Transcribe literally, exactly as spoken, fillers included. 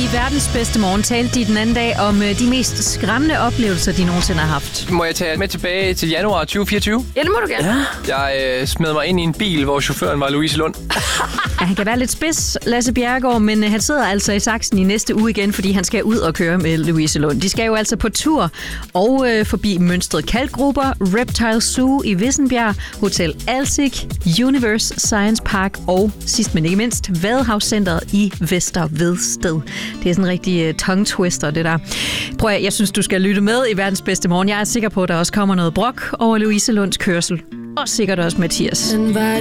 I verdens bedste morgen talte de den anden dag om de mest skræmmende oplevelser, de nogensinde har haft. Må jeg tage med tilbage til januar tyve fireogtyve? Ja, det må du gerne. Ja. Jeg øh, smed mig ind i en bil, hvor chaufføren var Louise Lund. Ja, han kan være lidt spids, Lasse Bjerregaard, men han sidder altså i saksen i næste uge igen, fordi han skal ud og køre med Louise Lund. De skal jo altså på tur og øh, forbi Mønsted Kalkgruber, Reptile Zoo i Vissenbjerg, Hotel Alsik, Universe Science Park og sidst men ikke mindst Vadehavscenteret i Vester Vedsted. Det er sådan en rigtig uh, tongue twister, det der. Prøv at, jeg synes, du skal lytte med i verdens bedste morgen. Jeg er sikker på, at der også kommer noget brok over Louise Lunds kørsel. Og sikkert også Mathias.